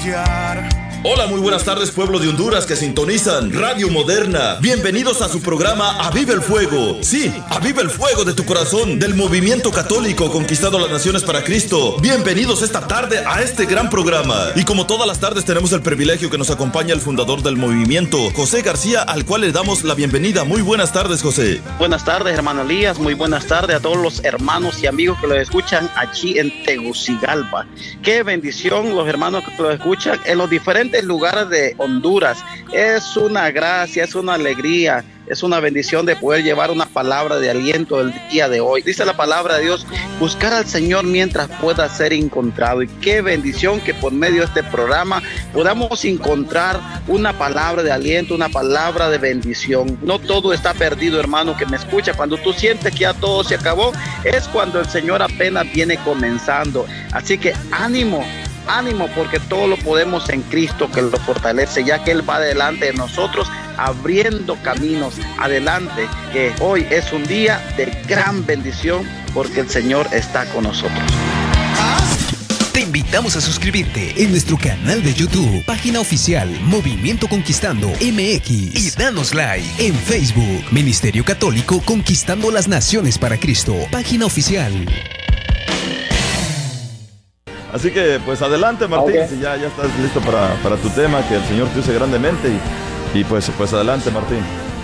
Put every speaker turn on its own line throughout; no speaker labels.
brillar.
Hola, muy buenas tardes, pueblo de Honduras que sintonizan Radio Moderna. Bienvenidos a su programa Aviva el Fuego. Sí, aviva el fuego de tu corazón, del movimiento católico conquistando las naciones para Cristo. Bienvenidos esta tarde a este gran programa. Y como todas las tardes tenemos el privilegio que nos acompaña el fundador del movimiento, José García, al cual le damos la bienvenida. Muy buenas tardes, José.
Buenas tardes, hermano Elías. Muy buenas tardes a todos los hermanos y amigos que lo escuchan aquí en Tegucigalpa. Qué bendición los hermanos que lo escuchan en los diferentes lugares de Honduras. Es una gracia, es una alegría, es una bendición de poder llevar una palabra de aliento el día de hoy. Dice la palabra de Dios, buscar al Señor mientras pueda ser encontrado. Y qué bendición que por medio de este programa podamos encontrar una palabra de aliento, una palabra de bendición. No todo está perdido, hermano que me escucha. Cuando tú sientes que ya todo se acabó, es cuando el Señor apenas viene comenzando. Así que ánimo, porque todo lo podemos en Cristo que lo fortalece, ya que Él va delante de nosotros abriendo caminos adelante, que hoy es un día de gran bendición porque el Señor está con nosotros.
Te invitamos a suscribirte en nuestro canal de YouTube, página oficial Movimiento Conquistando MX, y danos like en Facebook, Ministerio Católico Conquistando las Naciones para Cristo, página oficial.
Así que, pues adelante, Martín, si ya estás listo para tu tema, que el Señor te use grandemente y pues adelante, Martín.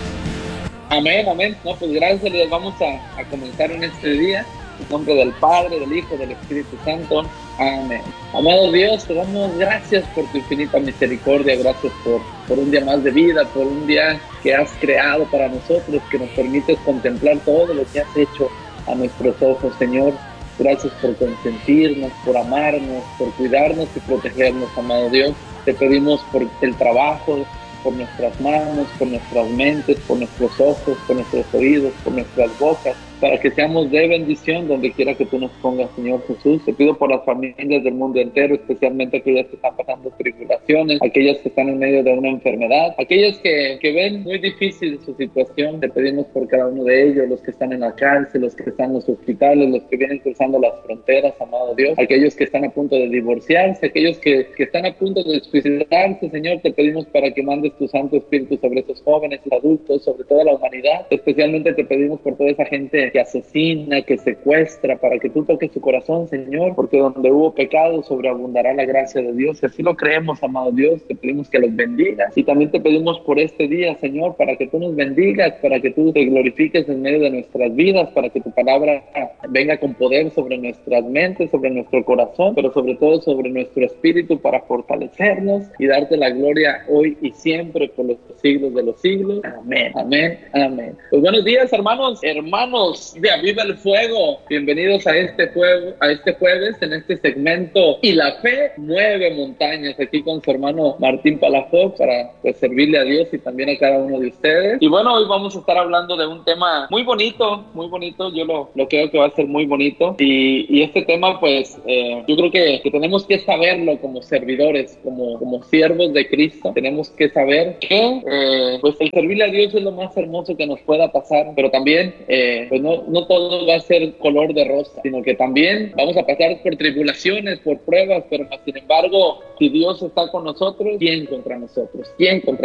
Amén. No, pues gracias, Elías. Vamos a comenzar en este día. En nombre del Padre, del Hijo, del Espíritu Santo. Amén. Amado Dios, te damos gracias por tu infinita misericordia. Gracias por un día más de vida, por un día que has creado para nosotros, que nos permites contemplar todo lo que has hecho a nuestros ojos, Señor. Gracias por consentirnos, por amarnos, por cuidarnos y protegernos, amado Dios. Te pedimos por el trabajo, por nuestras manos, por nuestras mentes, por nuestros ojos, por nuestros oídos, por nuestras bocas, para que seamos de bendición donde quiera que tú nos pongas, Señor Jesús. Te pido por las familias del mundo entero, especialmente aquellas que están pasando tribulaciones, aquellas que están en medio de una enfermedad, aquellas que ven muy difícil su situación. Te pedimos por cada uno de ellos, los que están en la cárcel, los que están en los hospitales, los que vienen cruzando las fronteras, amado Dios, aquellos que están a punto de divorciarse, aquellos que están a punto de suicidarse, Señor. Te pedimos para que mandes tu Santo Espíritu sobre esos jóvenes, adultos, sobre toda la humanidad. Especialmente te pedimos por toda esa gente que asesina, que secuestra, para que tú toques su corazón, Señor, porque donde hubo pecado sobreabundará la gracia de Dios. Y así lo creemos, amado Dios. Te pedimos que los bendigas y también te pedimos por este día, Señor, para que tú nos bendigas, para que tú te glorifiques en medio de nuestras vidas, para que tu palabra venga con poder sobre nuestras mentes, sobre nuestro corazón, pero sobre todo sobre nuestro espíritu, para fortalecernos y darte la gloria hoy y siempre por los siglos de los siglos. Amén. Pues buenos días, hermanos de Aviva el Fuego. Bienvenidos a este jueves en este segmento Y la Fe Mueve Montañas, aquí con su hermano Martín Palafox, para pues servirle a Dios y también a cada uno de ustedes. Y bueno, hoy vamos a estar hablando de un tema muy bonito. Yo lo creo que va a ser muy bonito. Y este tema, pues, yo creo que tenemos que saberlo como servidores, como siervos de Cristo. Tenemos que saber que pues el servirle a Dios es lo más hermoso que nos pueda pasar, pero también pues no todo va a ser color de rosa, sino que también vamos a pasar por tribulaciones, por pruebas, pero sin embargo, si Dios está con nosotros, ¿quién contra nosotros?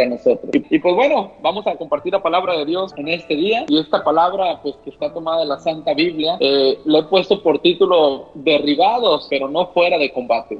Y pues bueno, vamos a compartir la palabra de Dios en este día, y esta palabra pues que está tomada de la Santa Biblia, le he puesto por título Derribados, pero no fuera de combate.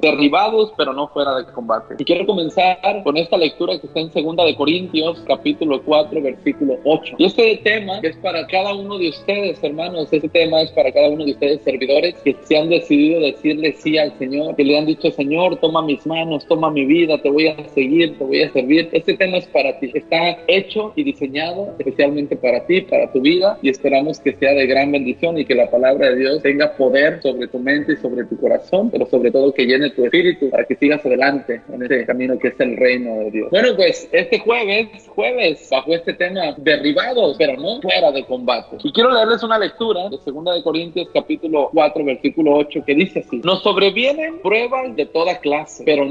Y quiero comenzar con esta lectura que está en 2 de Corintios, capítulo 4, versículo 8. Y este tema es para cada uno de ustedes, hermanos. Este tema es para cada uno de ustedes, servidores, que se han decidido decirle sí al Señor, que le han dicho: Señor, toma mis manos, toma mi vida, te voy a seguir, te voy a servir. Este tema es para ti, está hecho y diseñado especialmente para ti, para tu vida, y esperamos que sea de gran bendición y que la palabra de Dios tenga poder sobre tu mente y sobre tu corazón, pero sobre todo que llene tu espíritu para que sigas adelante en este camino que es el reino de Dios. Bueno, pues este jueves, bajo este tema, derribados, pero no fuera de combate. Y quiero leerles una lectura de 2 de Corintios capítulo 4 versículo 8 que dice así: nos sobrevienen pruebas de toda clase, pero no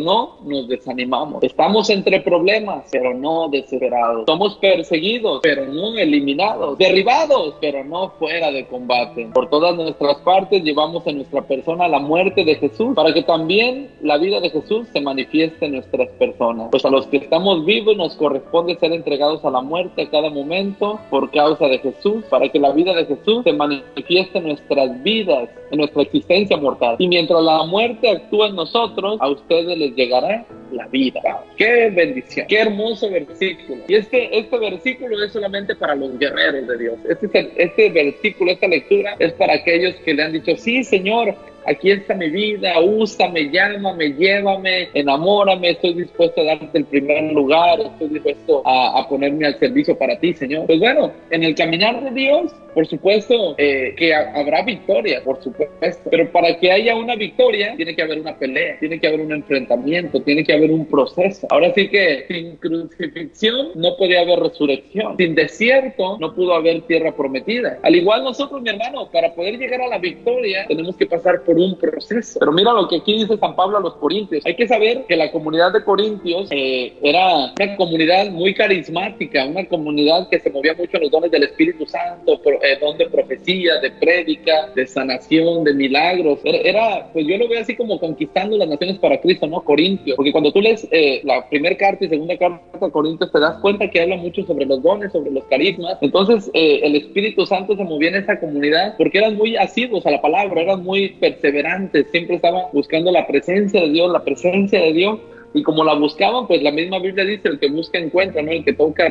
no nos desanimamos. Estamos entre problemas, pero no desesperados. Somos perseguidos, pero no eliminados. Derribados, pero no fuera de combate. Por todas nuestras partes llevamos en nuestra persona la muerte de Jesús, para que también la vida de Jesús se manifieste en nuestras personas. Pues a los que estamos vivos nos corresponde ser entregados a la muerte a cada momento por causa de Jesús, para que la vida de Jesús se manifieste en nuestras vidas, en nuestra existencia mortal. Y mientras la muerte actúa en nosotros, a ustedes les llegará la vida. ¡Qué bendición! ¡Qué hermoso versículo! Y este versículo es solamente para los guerreros de Dios. Este versículo, esta lectura, es para aquellos que le han dicho: sí, Señor, aquí está mi vida, úsame, llámame, llévame, enamórame, estoy dispuesto a darte el primer lugar, estoy dispuesto a ponerme al servicio para ti, Señor. Pues bueno, en el caminar de Dios, por supuesto que habrá victoria, por supuesto, pero para que haya una victoria tiene que haber una pelea, tiene que haber un enfrentamiento, tiene que haber un proceso. Ahora sí que sin crucifixión no podía haber resurrección, sin desierto no pudo haber tierra prometida. Al igual nosotros, mi hermano, para poder llegar a la victoria tenemos que pasar por un proceso. Pero mira lo que aquí dice San Pablo a los Corintios. Hay que saber que la comunidad de Corintios era una comunidad muy carismática, una comunidad que se movía mucho en los dones del Espíritu Santo, don de profecía, de prédica, de sanación, de milagros. Era, pues yo lo veo así como conquistando las naciones para Cristo, ¿no? Corintios. Porque cuando tú lees la primera carta y segunda carta a Corintios, te das cuenta que habla mucho sobre los dones, sobre los carismas. Entonces el Espíritu Santo se movía en esa comunidad porque eran muy asiduos a la palabra, eran muy perseverantes, siempre estaban buscando la presencia de Dios, y como la buscaban, pues la misma Biblia dice: el que busca encuentra, ¿no? El que toca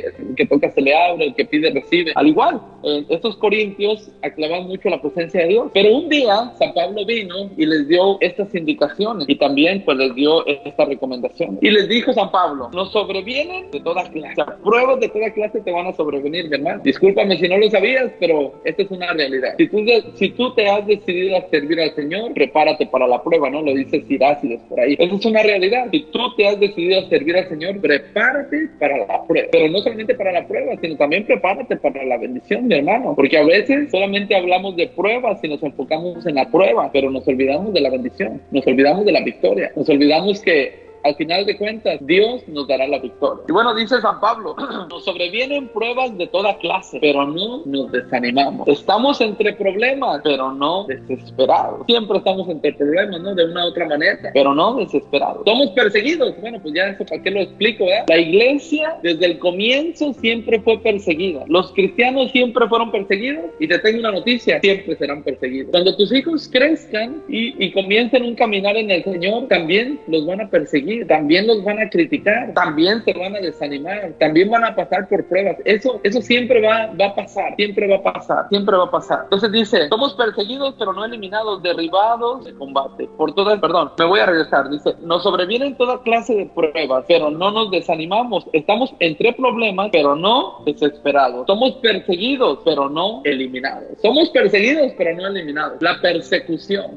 se le abre, el que pide recibe. Al igual, estos corintios aclamaban mucho la presencia de Dios. Pero un día San Pablo vino y les dio estas indicaciones, y también pues les dio esta recomendación. Y les dijo San Pablo: nos sobrevienen de toda clase, o sea, pruebas de toda clase te van a sobrevenir, mi hermano. Discúlpame si no lo sabías, pero esta es una realidad. Si tú te has decidido a servir al Señor, prepárate para la prueba, ¿no? Lo dice Sirácides por ahí. Esa es una realidad. Si tú te has decidido a servir al Señor, prepárate para la prueba. Pero no solamente para la prueba, sino también prepárate para la bendición, mi hermano. Porque a veces solamente hablamos de pruebas y nos enfocamos en la prueba, pero nos olvidamos de la bendición, nos olvidamos de la victoria, nos olvidamos que al final de cuentas, Dios nos dará la victoria. Y bueno, dice San Pablo: nos sobrevienen pruebas de toda clase, pero no nos desanimamos. Estamos entre problemas, pero no desesperados. Siempre estamos entre problemas, ¿no? De una u otra manera, pero no desesperados. Somos perseguidos. Bueno, pues ya eso, ¿para qué lo explico, eh? La iglesia, desde el comienzo, siempre fue perseguida. Los cristianos siempre fueron perseguidos, y te tengo una noticia: siempre serán perseguidos. Cuando tus hijos crezcan y comiencen un caminar en el Señor, también los van a perseguir, también los van a criticar, también se van a desanimar, también van a pasar por pruebas. Eso siempre va a pasar, siempre va a pasar, siempre va a pasar. Entonces dice: somos perseguidos pero no eliminados, derribados de combate. Me voy a regresar. Dice: nos sobrevienen toda clase de pruebas, pero no nos desanimamos. Estamos entre problemas, pero no desesperados. Somos perseguidos, pero no eliminados. Somos perseguidos, pero no eliminados. La persecución,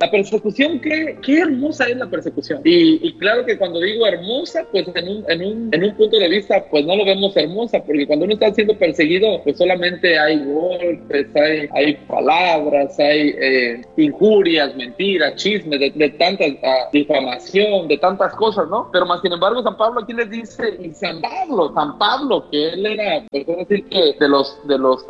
qué hermosa es la persecución. Y claro que cuando digo hermosa, pues en un punto de vista, pues no lo vemos hermosa, porque cuando uno está siendo perseguido, pues solamente hay golpes, hay palabras, hay injurias, mentiras, chismes, de tanta difamación, de tantas cosas, ¿no? Pero más sin embargo, San Pablo aquí les dice, y San Pablo, que él era, pues decir que de los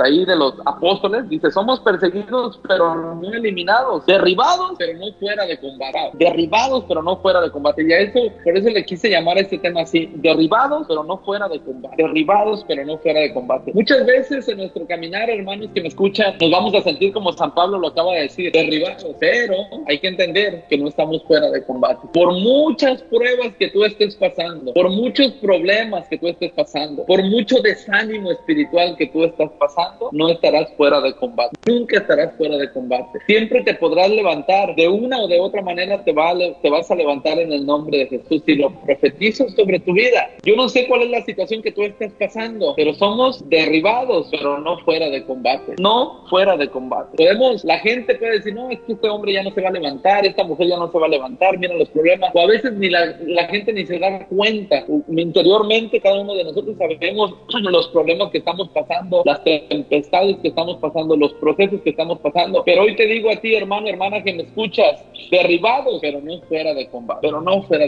apóstoles, dice: somos perseguidos, pero no eliminados, derribados, pero no fuera de combate, derribados, pero no fuera de combate. Y a eso, por eso le quise llamar a este tema así: derribados, pero no fuera de combate. Derribados, pero no fuera de combate. Muchas veces en nuestro caminar, hermanos que me escuchan, nos vamos a sentir como San Pablo lo acaba de decir, derribados, pero hay que entender que no estamos fuera de combate. Por muchas pruebas que tú estés pasando, por muchos problemas que tú estés pasando, por mucho desánimo espiritual que tú estás pasando, no estarás fuera de combate. Nunca estarás fuera de combate. Siempre te podrás levantar. De una o de otra manera te vas a levantar en el nombre de Jesús. Y lo profetizo sobre tu vida. Yo no sé cuál es la situación que tú estás pasando, pero somos derribados, pero no fuera de combate. No fuera de combate. La gente puede decir: no, es que este hombre ya no se va a levantar, esta mujer ya no se va a levantar, miren los problemas. O a veces ni la gente ni se da cuenta. Interiormente cada uno de nosotros sabemos los problemas que estamos pasando, las tempestades que estamos pasando, los procesos que estamos pasando. Pero hoy te digo a ti, hermano, hermana, que me escuchas: derribados, pero no fuera de combate. Pero no fuera de combate.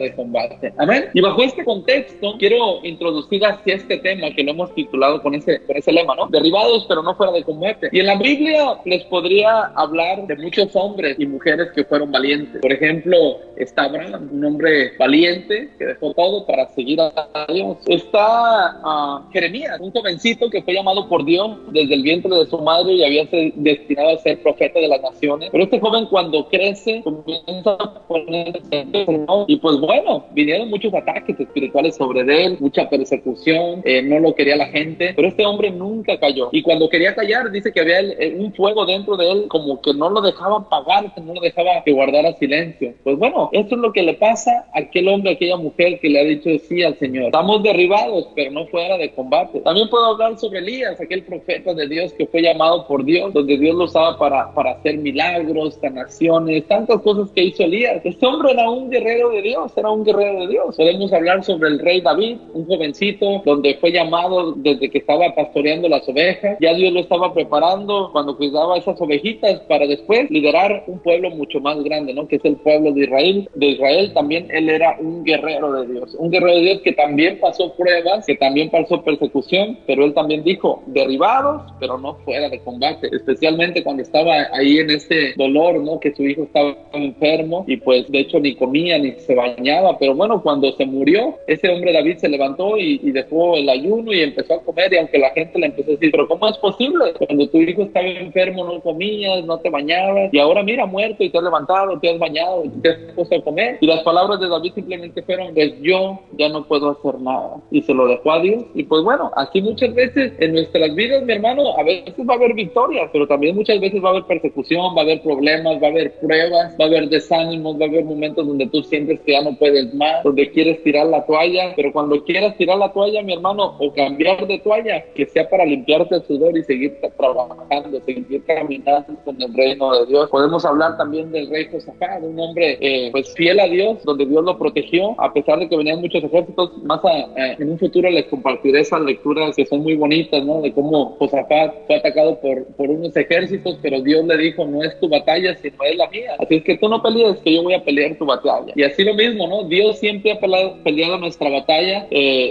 combate. Amén. Y bajo este contexto, quiero introducir hacia este tema que lo hemos titulado con ese lema, ¿no? Derribados, pero no fuera de combate. Y en la Biblia les podría hablar de muchos hombres y mujeres que fueron valientes. Por ejemplo, está Abraham, un hombre valiente que dejó todo para seguir a Dios. Está Jeremías, un jovencito que fue llamado por Dios desde el vientre de su madre y había sido destinado a ser profeta de las naciones. Pero este joven, cuando crece, comienza a ponerse, ¿no? Y pues bueno, vinieron muchos ataques espirituales sobre él, mucha persecución, no lo quería la gente, pero este hombre nunca cayó. Y cuando quería callar, dice que había un fuego dentro de él, como que no lo dejaba apagar, que no lo dejaba que guardara silencio. Pues bueno, esto es lo que le pasa a aquel hombre, a aquella mujer que le ha dicho sí al Señor. Estamos derribados, pero no fuera de combate. También puedo hablar sobre Elías, aquel profeta de Dios que fue llamado por Dios, donde Dios lo usaba para hacer milagros, sanaciones, tantas cosas que hizo Elías. Este hombre era un guerrero de Dios, era un guerrero de Dios. Podemos hablar sobre el rey David, un jovencito, donde fue llamado desde que estaba pastoreando las ovejas. Ya Dios lo estaba preparando cuando cuidaba esas ovejitas para después liderar un pueblo mucho más grande, ¿no? Que es el pueblo de Israel. De Israel también él era un guerrero de Dios, un guerrero de Dios que también pasó pruebas, que también pasó persecución, pero él también dijo, derribados, pero no fuera de combate, especialmente cuando estaba ahí en ese dolor, ¿no? Que su hijo estaba enfermo y pues de hecho ni comía ni se bañaba, pero bueno, cuando se murió, ese hombre David se levantó y dejó el ayuno y empezó a comer, y aunque la gente le empezó a decir, pero ¿cómo es posible? Cuando tu hijo estaba enfermo no comías, no te bañabas, y ahora mira, muerto, y te has levantado, te has bañado, te has puesto a comer. Y las palabras de David simplemente fueron, pues yo ya no puedo hacer nada, y se lo dejó a Dios. Y pues bueno, aquí muchas veces en nuestras vidas, mi hermano, a veces va a haber victorias, pero también muchas veces va a haber persecución, va a haber problemas, va a haber pruebas, va a haber desánimos, va a haber momentos donde tú sientes que ya no puedes más, donde quieres tirar la toalla, pero cuando quieras tirar la toalla, mi hermano, o cambiar de toalla, que sea para limpiarte el sudor y seguir trabajando, seguir caminando con el reino de Dios. Podemos hablar también del rey Josafat, un hombre pues fiel a Dios, donde Dios lo protegió, a pesar de que venían muchos ejércitos. Más en un futuro les compartiré esas lecturas que son muy bonitas, ¿no? De cómo Josafat fue atacado por unos ejércitos, pero Dios le dijo, no es tu batalla, sino es la mía. Así es que tú no pelees, que yo voy a pelear tu batalla. Y así lo mismo, ¿no? Dios siempre ha peleado nuestra batalla.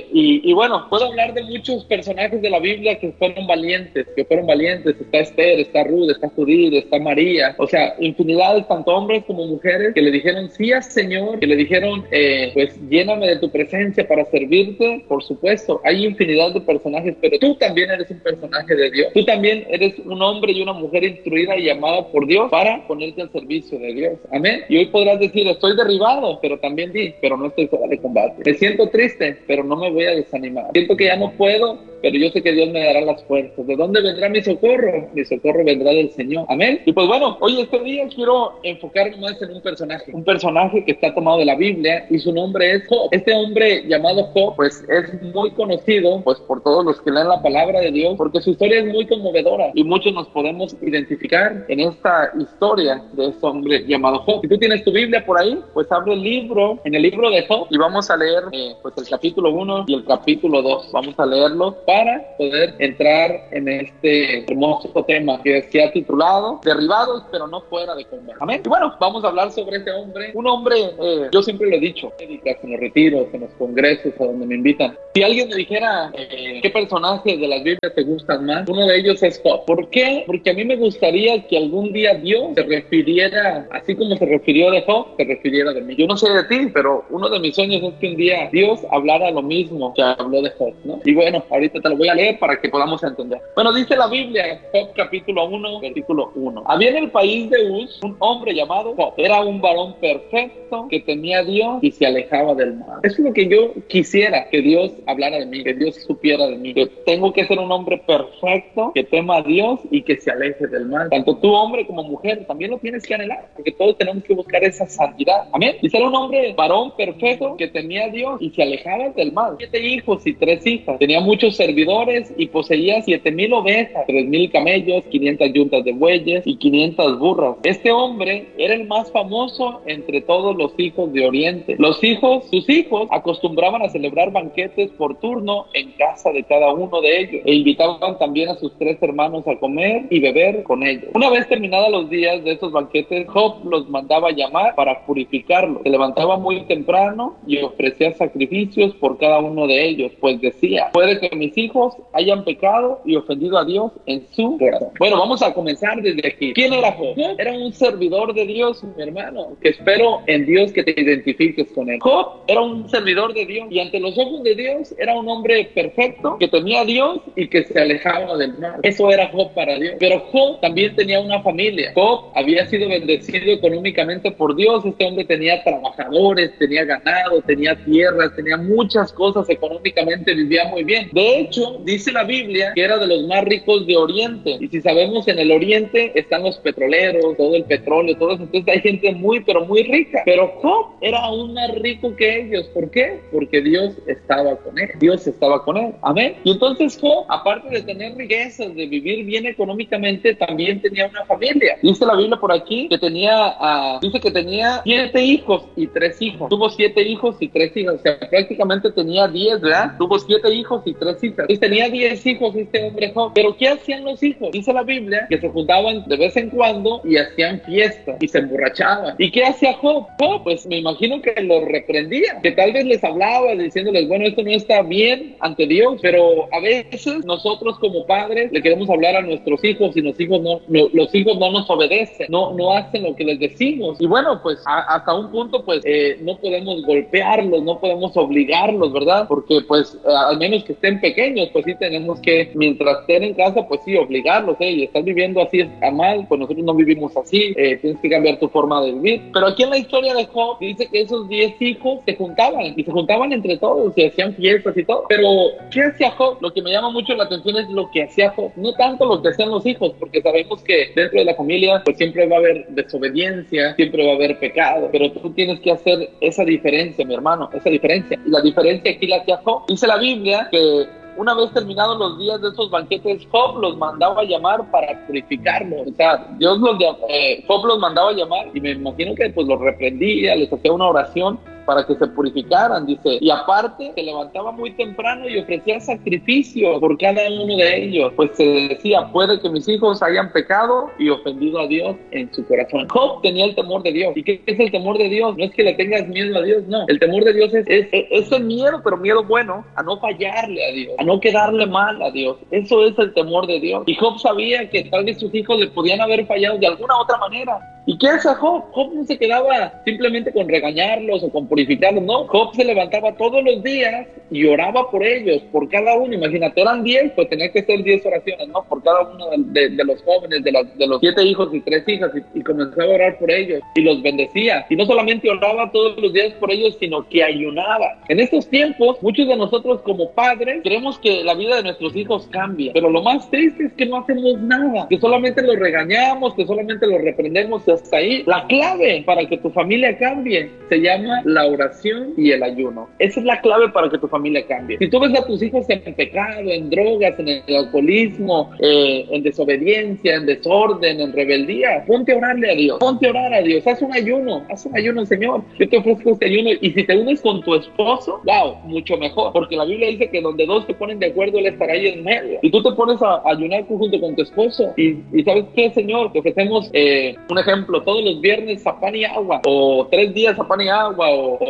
Y bueno, puedo hablar de muchos personajes de la Biblia que fueron valientes. Está Esther, está Ruth, está Judith, está María. O sea, infinidades, tanto hombres como mujeres, que le dijeron sí al Señor, que le dijeron, pues lléname de tu presencia para servirte. Por supuesto, hay infinidad de personajes, pero tú también eres un personaje de Dios. Tú también eres un hombre y una mujer instruida y llamada por Dios para ponerte al servicio de Dios. Amén. Y hoy podrás decir, estoy derribado, pero también pero no estoy fuera de combate. Me siento triste, pero no me voy a desanimar. Siento que ya no puedo, pero yo sé que Dios me dará las fuerzas. ¿De dónde vendrá mi socorro? Mi socorro vendrá del Señor. Amén. Y pues bueno, hoy este día quiero enfocarme más en un personaje que está tomado de la Biblia, y su nombre es Job. Este hombre llamado Job, pues es muy conocido pues por todos los que leen la palabra de Dios, porque su historia es muy conmovedora y muchos nos podemos identificar en esta historia de este hombre llamado Job. Si tú tienes tu Biblia por ahí, pues abre en el libro de Job, y vamos a leer pues el capítulo 1 y el capítulo 2. Vamos a leerlo para poder entrar en este hermoso tema que se ha titulado Derribados, pero no fuera de combate. Amén. Y bueno, vamos a hablar sobre este hombre. Un hombre, yo siempre lo he dicho, en los retiros, en los congresos, a donde me invitan. Si alguien me dijera qué personajes de las Biblias te gustan más, uno de ellos es Job. ¿Por qué? Porque a mí me gustaría que algún día Dios se refiriera, así como se refirió de Job, se refiriera de mí. Yo no sé de ti, pero uno de mis sueños es que un día Dios hablara lo mismo que habló de Job, ¿no? Y bueno, ahorita te lo voy a leer para que podamos entender. Bueno, dice la Biblia, Job capítulo 1, versículo 1. Había en el país de Uz un hombre llamado Job. Era un varón perfecto que temía a Dios y se alejaba del mal. Eso es lo que yo quisiera, que Dios hablara de mí, que Dios supiera de mí. Que tengo que ser un hombre perfecto, que tema a Dios y que se aleje del mal. Tanto tú, hombre, como mujer, también lo tienes que anhelar, porque todos tenemos que buscar esa santidad. Amén. Y ser un hombre varón perfecto que temía a Dios y se alejaba del mal. 7 hijos y 3 hijas. Tenía muchos servidores y poseía 7,000 ovejas, 3,000 camellos, 500 yuntas de bueyes y 500 burras. Este hombre era el más famoso entre todos los hijos de Oriente. Sus hijos acostumbraban a celebrar banquetes por turno en casa de cada uno de ellos e invitaban también a sus 3 hermanos a comer y beber con ellos. Una vez terminados los días de estos banquetes, Job los mandaba llamar para purificarlos. Se levantaba muy temprano y ofrecía sacrificios por cada uno de ellos, pues decía: puede que mis hijos hayan pecado y ofendido a Dios en su corazón. Bueno, vamos a comenzar desde aquí. ¿Quién era Job? Job era un servidor de Dios, mi hermano, que espero en Dios que te identifiques con él. Job era un servidor de Dios y ante los ojos de Dios era un hombre perfecto que temía a Dios y que se alejaba del mal. Eso era Job para Dios. Pero Job también tenía una familia. Job había sido bendecido económicamente por Dios. Este hombre tenía trabajadores, tenía ganado, tenía tierras, tenía muchas cosas económicamente, vivía muy bien. De hecho, dice la Biblia que era de los más ricos de Oriente. Y si sabemos, en el Oriente están los petroleros, todo el petróleo, todo eso. Entonces hay gente muy, pero muy rica. Pero Job era aún más rico que ellos. ¿Por qué? Porque Dios estaba con él. Dios estaba con él. Amén. Y entonces Job, aparte de tener riquezas, de vivir bien económicamente, también tenía una familia. Dice la Biblia por aquí que tenía 7 hijos y 3 hijos. Tuvo 7 hijos y 3 hijas. O sea, prácticamente tenía 10, ¿verdad? Tuvo 7 hijos y 3 hijas. Entonces tenía 10 hijos este hombre Job. Pero ¿qué hacían los hijos? Dice la Biblia que se juntaban de vez en cuando y hacían fiestas y se emborrachaban. ¿Y qué hacía Job? Job, pues me imagino que los reprendía, que tal vez les hablaba diciéndoles: bueno, esto no está bien ante Dios. Pero a veces nosotros como padres le queremos hablar a nuestros hijos y los hijos no nos obedecen, no hacen lo que les decimos. Y bueno, pues hasta un punto pues no podemos golpearlos, no podemos obligarlos, ¿verdad? Porque pues al menos que estén pequeños, pues sí tenemos que, mientras estén en casa, pues sí, obligarlos. Y estás viviendo así, está mal, pues nosotros no vivimos así, tienes que cambiar tu forma de vivir. Pero aquí en la historia de Job dice que esos 10 hijos se juntaban entre todos y hacían fiestas y todo. Pero ¿qué hacía Job? Lo que me llama mucho la atención es lo que hacía Job, no tanto lo que hacían los hijos, porque sabemos que dentro de la familia pues siempre va a haber desobediencia, siempre va a haber pecado, pero tú tienes que hacer esa diferencia, mi hermano, esa diferencia. Y la diferencia aquí la hacía Job. Dice la Biblia que una vez terminados los días de esos banquetes, Job los mandaba a llamar para purificarlos. O sea, Job los mandaba a llamar y me imagino que pues los reprendía, les hacía una oración para que se purificaran, dice. Y aparte, se levantaba muy temprano y ofrecía sacrificio por cada uno de ellos. Pues se decía: puede que mis hijos hayan pecado y ofendido a Dios en su corazón. Job tenía el temor de Dios. ¿Y qué es el temor de Dios? No es que le tengas miedo a Dios, no. El temor de Dios es ese miedo, pero miedo bueno, a no fallarle a Dios, a no quedarle mal a Dios. Eso es el temor de Dios. Y Job sabía que tal vez sus hijos le podían haber fallado de alguna otra manera. ¿Y qué hace Job? Job no se quedaba simplemente con regañarlos o con purificarlos, no. Job se levantaba todos los días y oraba por ellos, por cada uno. Imagínate, eran 10, pues tenía que ser 10 oraciones, ¿no? Por cada uno de los jóvenes, de los 7 hijos y 3 hijas, y comenzaba a orar por ellos y los bendecía. Y no solamente oraba todos los días por ellos, sino que ayunaba. En estos tiempos, muchos de nosotros como padres queremos que la vida de nuestros hijos cambie, pero lo más triste es que no hacemos nada, que solamente los regañamos, que solamente los reprendemos. Hasta ahí. La clave para que tu familia cambie se llama la oración y el ayuno. Esa es la clave para que tu familia cambie. Si tú ves a tus hijos en pecado, en drogas, en el alcoholismo, en desobediencia, en desorden, en rebeldía, ponte a orarle a Dios, ponte a orar a Dios, haz un ayuno, Señor, yo te ofrezco este ayuno. Y si te unes con tu esposo, wow, mucho mejor, porque la Biblia dice que donde 2 se ponen de acuerdo, Él estará ahí en medio. Y tú te pones a ayunar junto con tu esposo y ¿sabes qué, Señor? Te ofrecemos un ejemplo, todos los viernes a pan y agua, o 3 días a pan y agua,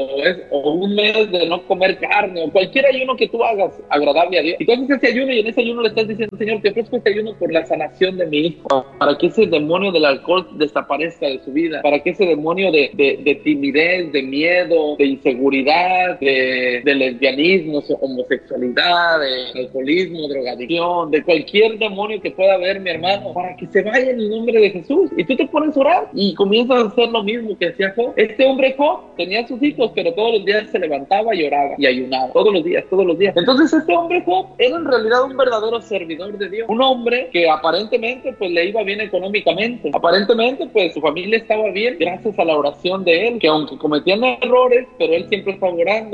o un mes de no comer carne, o cualquier ayuno que tú hagas agradable a Dios. Y tú haces ese ayuno y en ese ayuno le estás diciendo: Señor, te ofrezco este ayuno por la sanación de mi hijo, para que ese demonio del alcohol desaparezca de su vida, para que ese demonio de timidez, de miedo, de inseguridad, de lesbianismo, homosexualidad, de alcoholismo, drogadicción, de cualquier demonio que pueda haber, mi hermano, para que se vaya en el nombre de Jesús. Y tú te pones a orar y comienzas a hacer lo mismo que hacía Job. Este hombre Job tenía sus hijos, pero todos los días se levantaba y oraba y ayunaba. Todos todos los días, todos los días. Entonces este hombre Job era en realidad un verdadero servidor de Dios, un hombre que aparentemente pues le iba bien económicamente, aparentemente pues su familia estaba bien gracias a la oración de él, que aunque cometían errores, pero él siempre estaba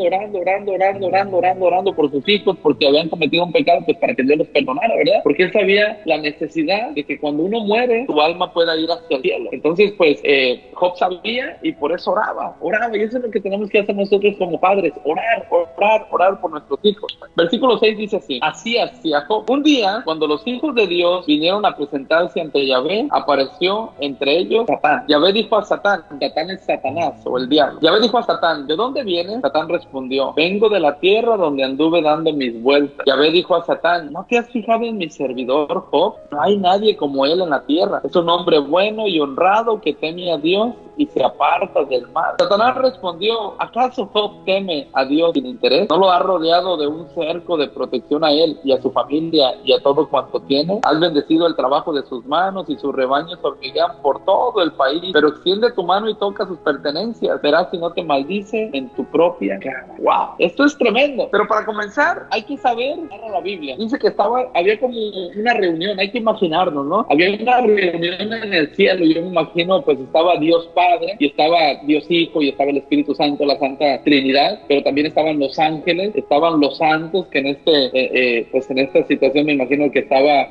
orando por sus hijos, porque habían cometido un pecado, pues para que Dios los perdonara, ¿verdad? Porque él sabía la necesidad de que cuando uno muere, su alma pueda ir hacia el cielo. Entonces pues Job sabía y por eso oraba, y eso es lo que tenemos que hacer nosotros como padres, orar por nuestros hijos. Versículo 6 dice así hacía Job. Un día, cuando los hijos de Dios vinieron a presentarse ante Yahvé, apareció entre ellos Satán. Yahvé dijo a Satán es Satanás o el diablo. Yahvé dijo a Satán, ¿de dónde vienes? Satán respondió, vengo de la tierra donde anduve dando mis vueltas. Yahvé dijo a Satán, ¿no te has fijado en mi servidor Job? No hay nadie como él en la tierra. Es un hombre bueno y honrado que teme a Dios y se aparta del mal. Satanás respondió, ¿acaso Job teme a Dios sin interés? ¿No lo ha rodeado de un cerco de protección a él y a su familia y a todo cuanto tiene? Has bendecido el trabajo de sus manos y sus rebaños hormiguean por todo el país, pero extiende tu mano y toca sus pertenencias. Verás si no te maldice en tu propia cara. ¡Wow! Esto es tremendo. Pero para comenzar, hay que saber la Biblia. Dice que había como una reunión, hay que imaginarnos, ¿no? Había una reunión en el cielo, yo me imagino, pues estaba Dios Padre, y estaba Dios Hijo, y estaba el Espíritu Santo, la Santa Trinidad, pero también estaban los ángeles, estaban los santos, que pues en esta situación me imagino que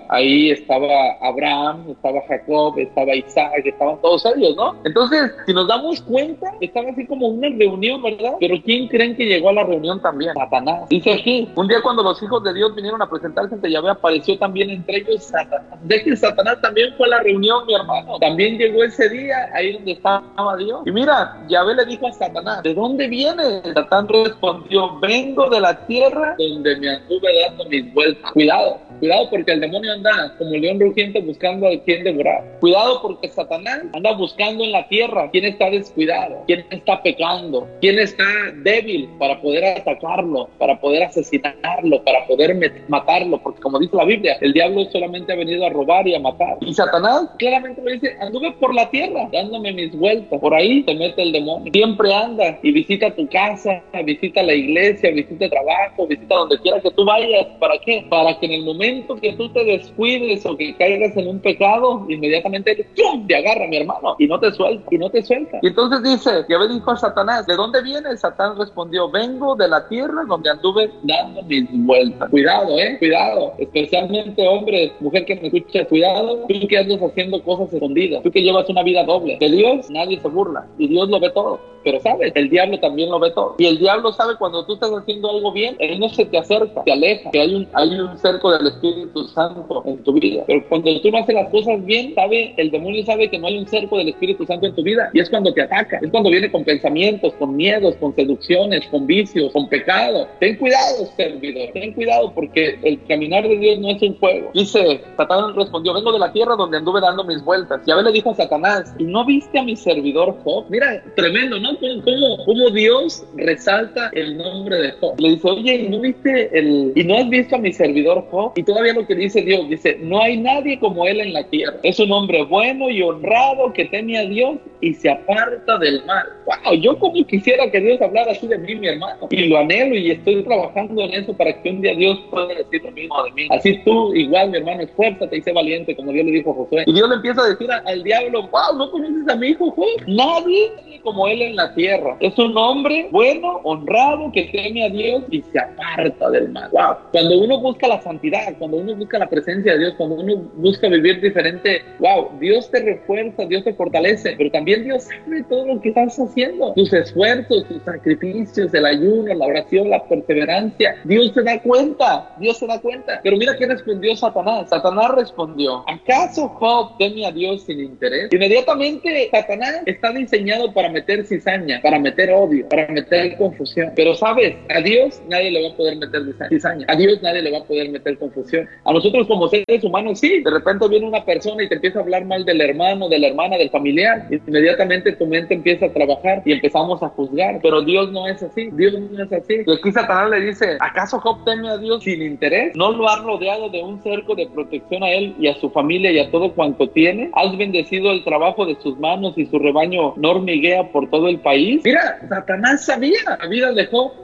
estaba Abraham, estaba Jacob, estaba Isaac, estaban todos ellos, ¿no? Entonces, si nos damos cuenta, estaba así como una reunión, ¿verdad? Pero ¿quién creen que llegó a la reunión también? Satanás. Dice aquí, un día cuando los hijos de Dios vinieron a presentarse ante Yahvé, apareció también entre ellos Satanás. De que Satanás también fue a la reunión, mi hermano. También llegó ese día, ahí donde estaba Dios. Y mira, Yahvé le dijo a Satanás, ¿de dónde vienes? Satán respondió, vengo de la tierra donde me anduve dando mis vueltas. Cuidado porque el demonio anda como león rugiente buscando a quien devorar. Cuidado porque Satanás anda buscando en la tierra quién está descuidado, quién está pecando, quién está débil para poder atacarlo, para poder asesinarlo, para poder matarlo, porque como dice la Biblia, el diablo solamente ha venido a robar y a matar. Y Satanás claramente lo dice, anduve por la tierra dándome mis vueltas. Por ahí te mete el demonio. Siempre anda y visita tu casa, visita la iglesia, visita el trabajo, visita donde quiera que tú vayas. ¿Para qué? Para que en el momento que tú te descuides o que caigas en un pecado, inmediatamente ¡pum!, te agarra, mi hermano, y no te suelta. Y entonces dice, Yahvé dijo a Satanás, ¿de dónde vienes? Satán respondió, vengo de la tierra donde anduve dando mis vueltas. Cuidado, cuidado, especialmente hombres, mujer que me escucha, cuidado, tú que andas haciendo cosas escondidas, tú que llevas una vida doble. De Dios nadie se burla y Dios lo ve todo, pero sabes, el diablo también lo ve todo, y el diablo sabe cuando tú estás haciendo algo bien, él no se te acerca, te aleja, que hay un cerco del Espíritu Santo en tu vida. Pero cuando tú no haces las cosas bien, el demonio sabe que no hay un cerco del Espíritu Santo en tu vida, y es cuando te ataca, es cuando viene con pensamientos, con miedos, con seducciones, con vicios, con pecado. Ten cuidado, servidor, ten cuidado, porque el caminar de Dios no es un juego. Dice, Satanás respondió, vengo de la tierra donde anduve dando mis vueltas. Yahvé le dijo a Satanás, ¿y no viste a mi servidor Job? Mira, tremendo, ¿no? ¿Cómo Dios resalta el nombre de Job? Le dice, oye, ¿y no has visto a mi servidor Job? Y todavía lo que dice Dios, dice, no hay nadie como él en la tierra. Es un hombre bueno y honrado que teme a Dios y se aparta del mal. Wow, yo como quisiera que Dios hablara así de mí, mi hermano. Y lo anhelo y estoy trabajando en eso para que un día Dios pueda decir lo mismo de mí. Así tú, igual, mi hermano, esfuérzate y sé valiente, como Dios le dijo a Josué. Y Dios le empieza a decir al diablo, wow, ¿no conoces a mi hijo Job? Nadie como él en la tierra. Es un hombre bueno, honrado, que teme a Dios y se aparta del mal. Wow. Cuando uno busca la santidad, cuando uno busca la presencia de Dios, cuando uno busca vivir diferente, wow, Dios te refuerza, Dios te fortalece, pero también Dios sabe todo lo que estás haciendo, tus esfuerzos, tus sacrificios, el ayuno, la oración, la perseverancia. Dios se da cuenta. Pero mira qué respondió Satanás. Satanás respondió, ¿acaso Job teme a Dios sin interés? Inmediatamente Satanás está diseñado para meter cizaña, para meter odio, para meter confusión. Pero sabes, a Dios nadie le va a poder meter cizaña, a Dios nadie le va a poder meter confusión. A nosotros como seres humanos sí, de repente viene una persona y te empieza a hablar mal del hermano, de la hermana, del familiar, inmediatamente tu mente empieza a trabajar y empezamos a juzgar. Pero Dios no es así, Dios no es así. Y aquí Satanás le dice, ¿acaso Job teme a Dios sin interés? ¿No lo has rodeado de un cerco de protección a él y a su familia y a todo cuanto tiene? ¿Has bendecido el trabajo de sus manos y su rebaño no hormiguea por todo el país? Mira, Satanás sabía, la vida de Job estaba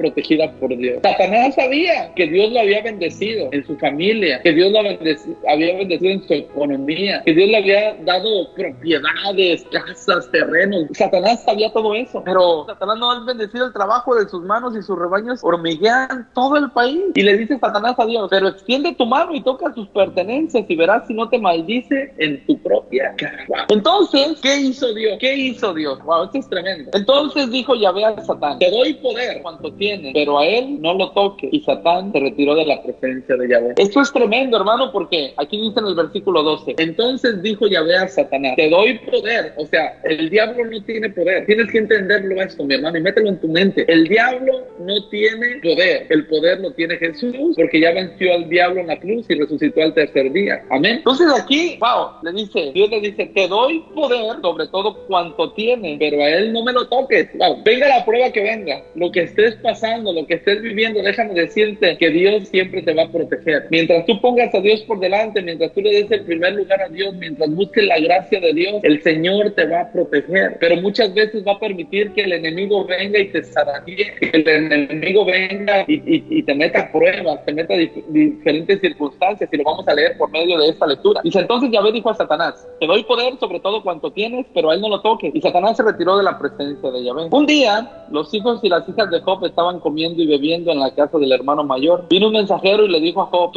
protegida por Dios. Satanás sabía que Dios lo había bendecido en su familia, que Dios lo había bendecido en su economía, que Dios le había dado propiedades, casas, terrenos. Satanás sabía todo eso, pero Satanás no ha bendecido el trabajo de sus manos y sus rebaños hormiguean todo el país. Y le dice Satanás a Dios, pero extiende tu mano y toca sus pertenencias y verás si no te maldice en tu propia cara. Wow. Entonces, ¿qué hizo Dios? ¿Qué hizo Dios? Wow, esto es tremendo. Entonces dijo Yahvé a Satán, te doy poder cuanto tienes, pero a él no lo toques. Y Satán se retiró de la presencia de Yahvé. Esto es tremendo, hermano, porque aquí dice en el versículo 12, entonces dijo Yahvé a Satanás, te doy poder. O sea, el diablo no tiene poder. Tienes que entenderlo esto, mi hermano, y mételo en tu mente. El diablo no tiene poder. El poder lo tiene Jesús, porque ya venció al diablo en la cruz y resucitó al tercer día. Amén. Entonces aquí, wow, Dios le dice, te doy poder sobre todo cuanto tienes, pero a él no me lo toques. Wow. Venga la prueba que venga, lo que estés pasando, lo que estés viviendo, déjame decirte que Dios siempre te va a proteger. Mientras tú pongas a Dios por delante, mientras tú le des el primer lugar a Dios, mientras busques la gracia de Dios, el Señor te va a proteger. Pero muchas veces va a permitir que el enemigo venga y te zaranee, que el enemigo venga y te meta pruebas, te meta diferentes circunstancias, y lo vamos a leer por medio de esta lectura. Dice, entonces Yahvé dijo a Satanás, te doy poder sobre todo cuanto tienes, pero a él no lo toques. Y Satanás se retiró de la presencia de Yahvé. Un día, los hijos y las hijas de Job estaban comiendo y bebiendo en la casa del hermano mayor. Vino un mensajero y le dijo a Job,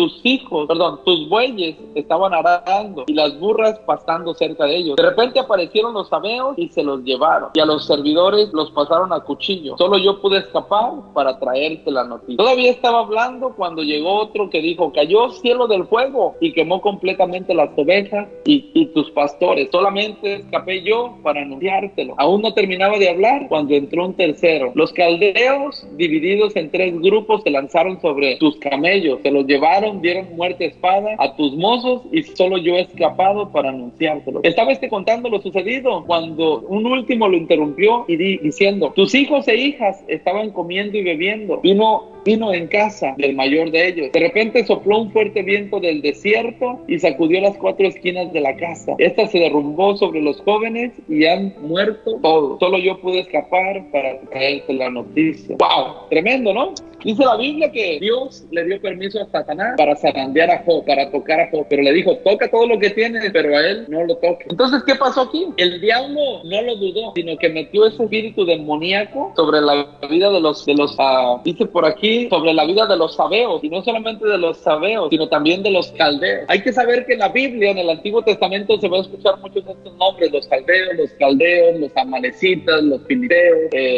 tus bueyes estaban arando y las burras pastando cerca de ellos. De repente aparecieron los sabeos y se los llevaron, y a los servidores los pasaron a cuchillo. Solo yo pude escapar para traerte la noticia. Todavía estaba hablando cuando llegó otro que dijo, cayó cielo del fuego y quemó completamente las ovejas y tus pastores. Solamente escapé yo para anunciártelo. Aún no terminaba de hablar cuando entró un tercero. Los caldeos, divididos en 3 grupos, se lanzaron sobre tus camellos, se los llevaron, dieron muerte a espada a tus mozos, y solo yo he escapado para anunciártelo. Estaba contando lo sucedido cuando un último lo interrumpió y diciendo, tus hijos e hijas estaban comiendo y bebiendo. Vino en casa del mayor de ellos. De repente sopló un fuerte viento del desierto y sacudió las 4 esquinas de la casa. Esta se derrumbó sobre los jóvenes y han muerto todos. Solo yo pude escapar para traerte la noticia. ¡Wow! Tremendo, ¿no? Dice la Biblia que Dios le dio permiso a Satanás para zarandear a Job, para tocar a Job, pero le dijo, toca todo lo que tienes, pero a él no lo toques. Entonces, ¿qué pasó aquí? El diablo no lo dudó, sino que metió ese espíritu demoníaco sobre la vida de los dice por aquí, sobre la vida de los sabeos, y no solamente de los sabeos, sino también de los caldeos. Hay que saber que en la Biblia, en el Antiguo Testamento, se va a escuchar muchos de estos nombres, los caldeos, los amalecitas, los filisteos.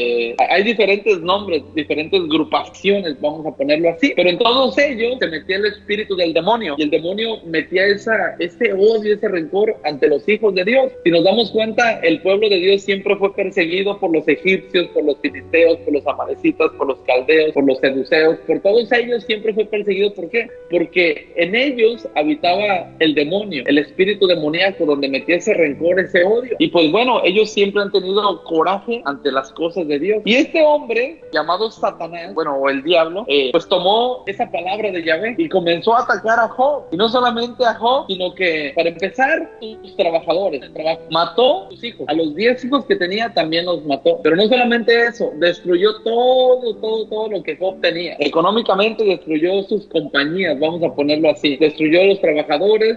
Hay diferentes nombres, diferentes agrupaciones, vamos a ponerlo así, pero en todos ellos se metía el espíritu del demonio, y el demonio metía ese odio, ese rencor ante los hijos de Dios. Si nos damos cuenta, el pueblo de Dios siempre fue perseguido por los egipcios, por los filisteos, por los amalecitas, por los caldeos, por los seduceos, por todos ellos siempre fue perseguido. ¿Por qué? Porque en ellos habitaba el demonio, el espíritu demoníaco, donde metía ese rencor, ese odio. Y pues bueno, ellos siempre han tenido coraje ante las cosas de Dios. Y este hombre llamado Satanás, bueno, o el diablo, pues tomó esa palabra de Yahvé y comenzó a atacar a Job. Y no solamente a Job, sino que, para empezar, sus trabajadores. Mató a sus hijos. A los 10 hijos que tenía también los mató. Pero no solamente eso, destruyó todo lo que Job tenía. Económicamente destruyó sus compañías, vamos a ponerlo así. Destruyó a los trabajadores,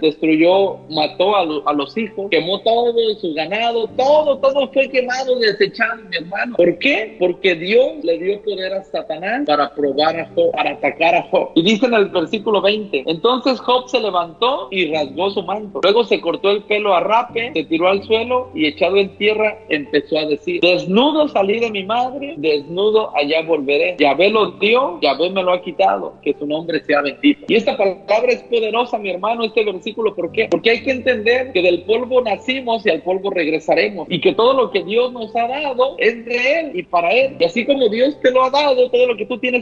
mató a los hijos, quemó todo su ganado, todo fue quemado, desechado, mi hermano. ¿Por qué? Porque Dios le dio poder a Satanás para probar a Job, para atacar a Job. Y dice en el versículo 20, entonces Job se levantó y rasgó su manto. Luego se cortó el pelo a rape, se tiró al suelo y, echado en tierra, empezó a decir, desnudo salí de mi madre, desnudo allá volveré. Yahvé lo dio, Yahvé me lo ha quitado, que su nombre sea bendito. Y esta palabra es poderosa, mi hermano, este versículo. ¿Por qué? Porque hay que entender que del polvo nacimos y al polvo regresaremos, y que todo lo que Dios nos ha dado es de Él y para Él. Y así como Dios te lo ha dado, todo lo que tú tienes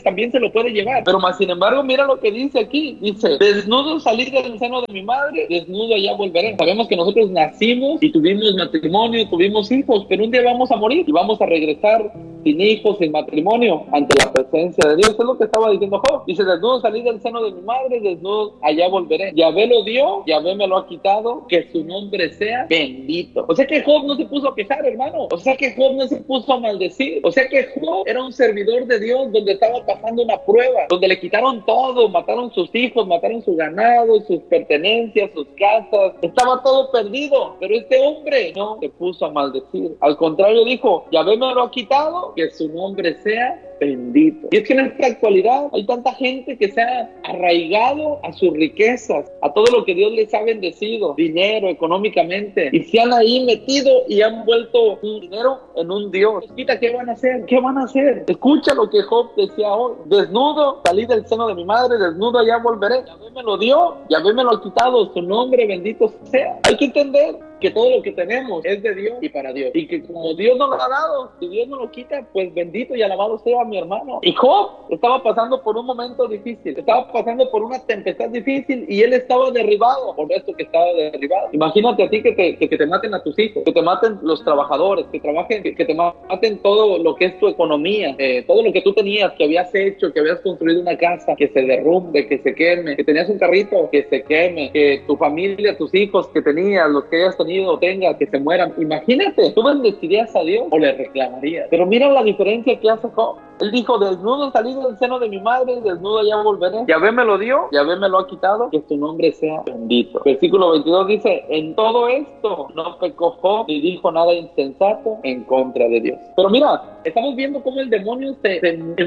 también se lo puede llevar. Pero más sin embargo, mira lo que dice aquí. Dice, desnudo salí del seno de mi madre, desnudo allá volveré. Sabemos que nosotros nacimos y tuvimos matrimonio, tuvimos hijos, pero un día vamos a morir y vamos a regresar sin hijos, sin matrimonio, ante la presencia de Dios. Eso es lo que estaba diciendo Job. Dice, desnudo salí del seno de mi madre, desnudo allá volveré. Yahvé lo dio, Yahvé me lo ha quitado, que su nombre sea bendito. O sea que Job no se puso a quejar, hermano. O sea que Job no se puso a maldecir. O sea que Job era un servidor de Dios donde estaba pasando una prueba, donde le quitaron todo, mataron sus hijos, mataron su ganado, sus pertenencias, sus casas. Estaba todo perdido. Pero este hombre no se puso a maldecir. Al contrario dijo, Yahvé me lo ha quitado, que su nombre sea bendito. Y es que en esta actualidad hay tanta gente que se ha arraigado a sus riquezas, a todo lo que Dios les ha bendecido, dinero, económicamente, y se han ahí metido y han vuelto un dinero en un Dios. ¿Qué van a hacer? ¿Qué van a hacer? Escucha lo que Job decía hoy. Desnudo salí del seno de mi madre, desnudo allá volveré. Yahvé me lo dio, Yahvé me lo ha quitado, su nombre bendito sea. Hay que entender que todo lo que tenemos es de Dios y para Dios, y que como Dios nos lo ha dado, si Dios nos lo quita, pues bendito y alabado sea mi hermano. Y Job estaba pasando por un momento difícil, estaba pasando por una tempestad difícil y él estaba derribado por esto que estaba derribado. Imagínate a ti que te maten a tus hijos, que te maten los trabajadores, que te maten todo lo que es tu economía, todo lo que tú tenías, que habías hecho, que habías construido una casa, que se derrumbe, que se queme, que tenías un carrito, que se queme, que tu familia, tus hijos que tenías, los que hayas tenido, tenga, que se mueran. Imagínate, ¿tú bendecirías a Dios o le reclamarías? Pero mira la diferencia que hace Job. Él dijo, desnudo salí del seno de mi madre, desnudo ya volveré. Yahvé me lo dio, Yahvé me lo ha quitado, que su nombre sea bendito. Versículo 22 dice, en todo esto no pecó Job, ni dijo nada insensato en contra de Dios. Pero mira, estamos viendo cómo el demonio se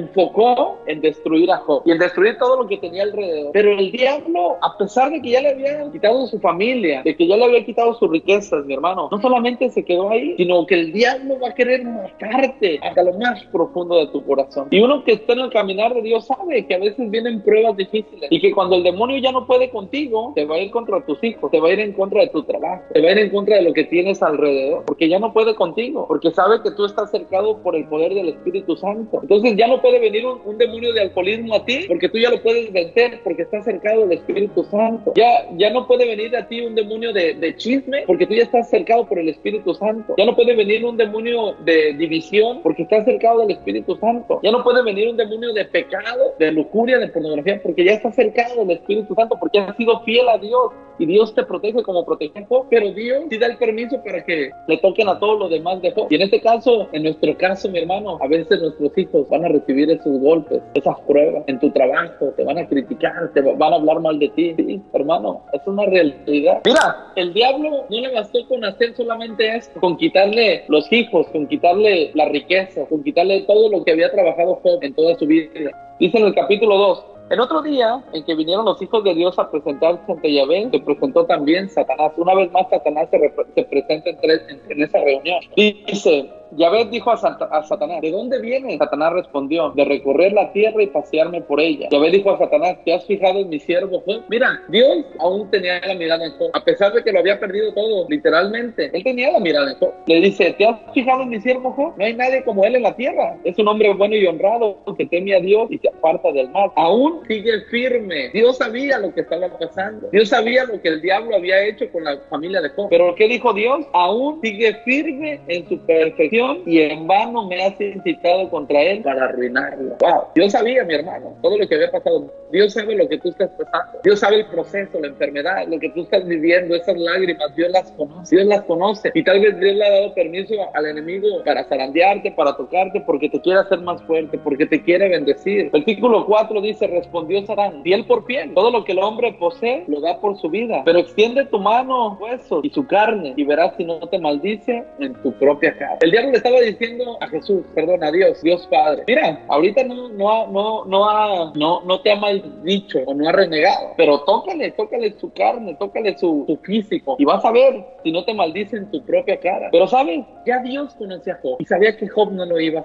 enfocó en destruir a Job y en destruir todo lo que tenía alrededor. Pero el diablo, a pesar de que ya le había quitado su familia, de que ya le había quitado sus riquezas, mi hermano, no solamente se quedó ahí, sino que el diablo va a querer matarte hasta lo más profundo de tu corazón. Y uno que está en el caminar de Dios sabe que a veces vienen pruebas difíciles y que cuando el demonio ya no puede contigo, te va a ir contra tus hijos, te va a ir en contra de tu trabajo, te va a ir en contra de lo que tienes alrededor, porque ya no puede contigo, porque sabe que tú estás cercado por el poder del Espíritu Santo. Entonces ya no puede venir un demonio de alcoholismo a ti, porque tú ya lo puedes vencer, porque estás cercado del Espíritu Santo. Ya no puede venir a ti un demonio de chisme, porque tú ya estás cercado por el Espíritu Santo. Ya no puede venir un demonio de división, porque estás cercado del Espíritu Santo. Ya no puede venir un demonio de pecado, de lujuria, de pornografía, porque ya está cercado del Espíritu Santo, porque has sido fiel a Dios y Dios te protege como protege a Job. Pero Dios sí da el permiso para que le toquen a todos los demás de Job. Y en este caso, en nuestro caso, mi hermano, a veces nuestros hijos van a recibir esos golpes, esas pruebas en tu trabajo, te van a criticar, te van a hablar mal de ti. Sí, hermano, es una realidad. Mira, el diablo no le bastó con hacer solamente esto, con quitarle los hijos, con quitarle la riqueza, con quitarle todo lo que había trabajado Job en toda su vida. Dice en el capítulo 2, en otro día en que vinieron los hijos de Dios a presentarse ante Yahvé, se presentó también Satanás. Una vez más Satanás se presenta en esa reunión. Dice, Yahvé dijo a Satanás, ¿de dónde vienes? Satanás respondió, de recorrer la tierra y pasearme por ella. Yahvé dijo a Satanás, ¿te has fijado en mi siervo Job? Mira, Dios aún tenía la mirada en Job, a pesar de que lo había perdido todo, literalmente. Él tenía la mirada en Job. Le dice, ¿te has fijado en mi siervo Job? No hay nadie como él en la tierra. Es un hombre bueno y honrado, que teme a Dios y se aparta del mal. Aún sigue firme. Dios sabía lo que estaba pasando. Dios sabía lo que el diablo había hecho con la familia de Job. Pero ¿qué dijo Dios? Aún sigue firme en su perfección y en vano me has incitado contra él para arruinarlo. Wow. Dios sabía, mi hermano, todo lo que había pasado. Dios sabe lo que tú estás pasando. Dios sabe el proceso, la enfermedad, lo que tú estás viviendo, esas lágrimas. Dios las conoce. Dios las conoce. Y tal vez Dios le ha dado permiso al enemigo para zarandearte, para tocarte, porque te quiere hacer más fuerte, porque te quiere bendecir. Versículo 4 dice, respondió Satán, piel por piel. Todo lo que el hombre posee lo da por su vida. Pero extiende tu mano, huesos y su carne, y verás si no te maldice en tu propia cara. El diablo le estaba diciendo a Jesús, perdón, a Dios Padre, mira, ahorita no te ha maldicho o no ha renegado, pero tócale su carne, tócale su físico, y vas a ver si no te maldice en tu propia cara. Pero sabes, ya Dios conocía a Job y sabía que Job no lo iba a hacer.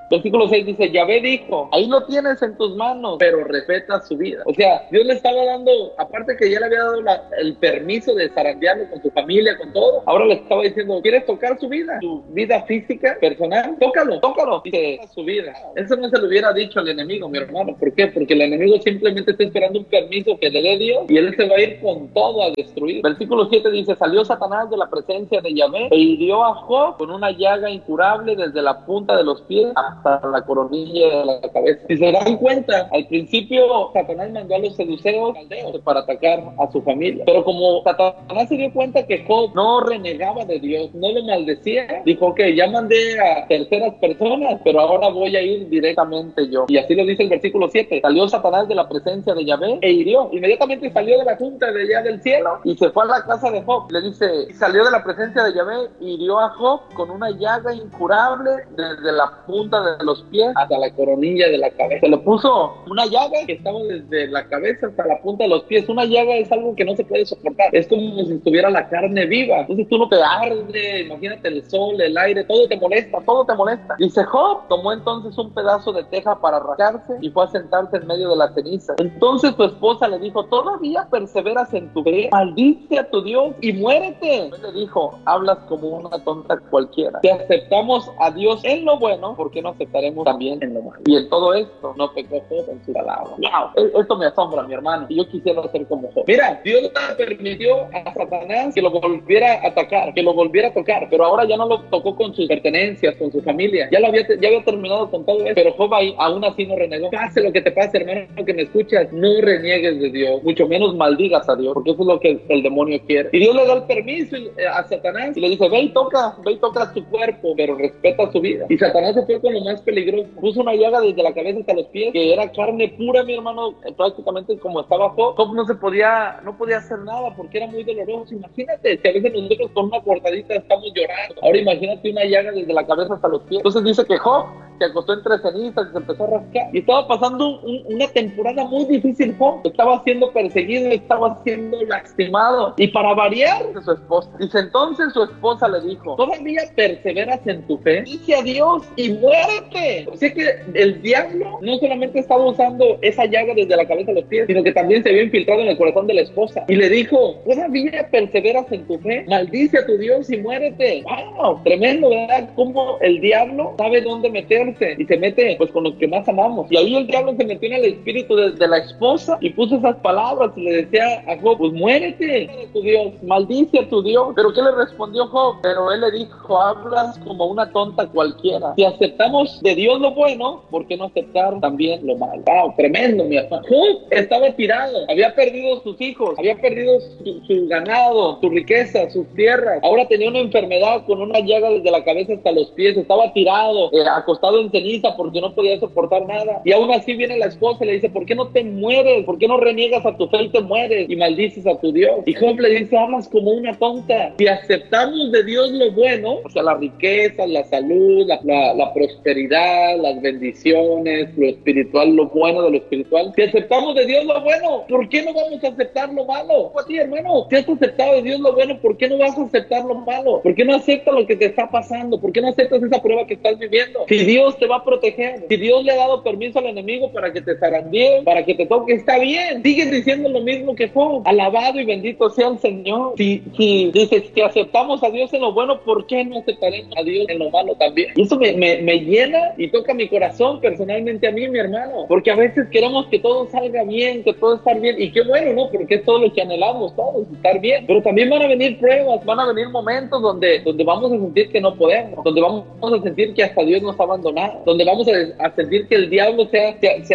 Versículo 6 dice, Yahvé dijo, ahí lo tienes en tus manos, pero respeta su vida. O sea, Dios le estaba dando, aparte que ya le había dado el permiso de zarandearlo con su familia, con todo, ahora le estaba diciendo, ¿quieres tocar su vida física, personal? Tócalo, dice, su vida. Eso no se lo hubiera dicho al enemigo, mi hermano. ¿Por qué? Porque el enemigo simplemente está esperando un permiso que le dé Dios y él se va a ir con todo a destruir. Versículo 7 dice, salió Satanás de la presencia de Yahvé e hirió a Job con una llaga incurable desde la punta de los pies hasta la coronilla de la cabeza. Si se dan cuenta, al principio Satanás mandó a los seduceos caldeos para atacar a su familia, pero como Satanás se dio cuenta que Job no renegaba de Dios, no lo maldecía, dijo, ok, ya mandé a terceras personas, pero ahora voy a ir directamente yo. Y así lo dice el versículo 7, salió Satanás de la presencia de Yahvé e hirió. Inmediatamente salió de la junta de allá del cielo y se fue a la casa de Job. Le dice, y salió de la presencia de Yahvé y hirió a Job con una llaga incurable desde la punta de los pies hasta la coronilla de la cabeza. Se le puso una llaga que estaba desde la cabeza hasta la punta de los pies. Una llaga es algo que no se puede soportar. Es como si estuviera la carne viva. Entonces tú no te arde, imagínate el sol, el aire, todo te molesta. Dice Job, tomó entonces un pedazo de teja para rascarse y fue a sentarse en medio de la ceniza. Entonces su esposa le dijo, ¿todavía perseveras en tu fe? Maldice a tu Dios y muérete. Él le dijo, hablas como una tonta cualquiera. Si aceptamos a Dios en lo bueno, ¿por qué no aceptaremos también en lo malo? Y en todo esto no pecó Job en su palabra. Wow, esto me asombra, mi hermano, y yo quisiera ser como Job. Mira, Dios le permitió a Satanás que lo volviera a atacar, que lo volviera a tocar, pero ahora ya no lo tocó con sus pertenencias, con su familia. Ya había terminado con todo eso, pero Job aún así no renegó. Pase lo que te pase, hermano, que me escuchas, no reniegues de Dios, mucho menos maldigas a Dios, porque eso es lo que el demonio quiere. Y Dios le da el permiso a Satanás y le dice, ve y toca su cuerpo, pero respeta su vida. Y Satanás se fue con lo más peligroso. Puso una llaga desde la cabeza hasta los pies, que era carne pura, mi hermano, prácticamente como estaba Job. Job no podía hacer nada porque era muy doloroso. Imagínate, si a veces nosotros con una cortadita estamos llorando. Ahora imagínate una llaga desde la cabeza hasta los pies. Entonces dice que Job se acostó entre cenizas y se empezó a rascar. Y estaba pasando una temporada muy difícil Job. Estaba siendo perseguido, estaba siendo lastimado. Y para variar, de su esposa. Dice, entonces su esposa le dijo, ¿todavía perseveras en tu fe? Dice a Dios y muérete. O sea que el diablo no solamente estaba usando esa llaga desde la cabeza a los pies, sino que también se había infiltrado en el corazón de la esposa. Y le dijo, ¿todavía perseveras en tu fe? Maldice a tu Dios y muérete. ¡Wow! Tremendo, ¿verdad? Cómo el diablo sabe dónde meterse y se mete pues con los que más amamos. Y ahí el diablo se metió en el espíritu de la esposa y puso esas palabras y le decía a Job, pues muérete a tu Dios, maldice a tu Dios. Pero ¿qué le respondió Job? Pero él le dijo, hablas como una tonta cualquiera. Si aceptamos de Dios lo bueno, ¿por qué no aceptar también lo malo? Wow, tremendo, mi hermano. Job estaba tirado, había perdido sus hijos, había perdido su ganado, su riqueza, sus tierras. Ahora tenía una enfermedad con una llaga desde la cabeza hasta los pies, estaba tirado, acostado en ceniza porque no podía soportar nada. Y aún así viene la esposa y le dice, ¿por qué no te mueres? ¿Por qué no reniegas a tu fe y te mueres y maldices a tu Dios? Y Job le dice, hablas como una tonta. Si aceptamos de Dios lo bueno, o sea, la riqueza, la salud, la prosperidad, las bendiciones, lo espiritual, lo bueno de lo espiritual, si aceptamos de Dios lo bueno, ¿por qué no vamos a aceptar lo malo? Pues sí, hermano, si has aceptado de Dios lo bueno, ¿por qué no vas a aceptar lo malo? ¿Por qué no aceptas lo que te está pasando? ¿Por qué no aceptas esa prueba que estás viviendo? Si Dios te va a proteger, si Dios le ha dado permiso al enemigo para que te zarandee, para que te toque, está bien. Sigues diciendo lo mismo que Job. Alabado y bendito sea el Señor. Si dices que aceptamos a Dios en lo bueno, ¿por qué no aceptaremos a Dios en lo malo también? Y eso me llena y toca mi corazón personalmente a mí, mi hermano, porque a veces queremos que todo salga bien, que todo esté bien, y qué bueno, ¿no? Porque es todo lo que anhelamos todos, estar bien. Pero también van a venir pruebas, van a venir momentos donde vamos a sentir que no podemos, donde vamos a sentir que hasta Dios nos ha abandonado, donde vamos a sentir que el diablo se